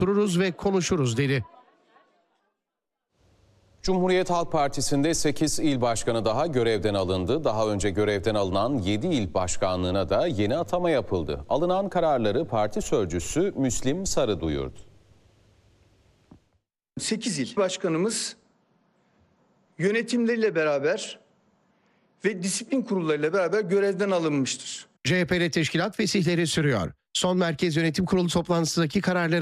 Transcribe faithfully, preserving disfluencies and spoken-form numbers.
Dururuz ve konuşuruz dedi. Cumhuriyet Halk Partisi'nde sekiz il başkanı daha görevden alındı. Daha önce görevden alınan yedi il başkanlığına da yeni atama yapıldı. Alınan kararları parti sözcüsü Müslim Sarı duyurdu. sekiz il başkanımız yönetimleriyle beraber ve disiplin kurullarıyla beraber görevden alınmıştır. C H P'li teşkilat fesihleri sürüyor. Son Merkez Yönetim Kurulu toplantısındaki kararları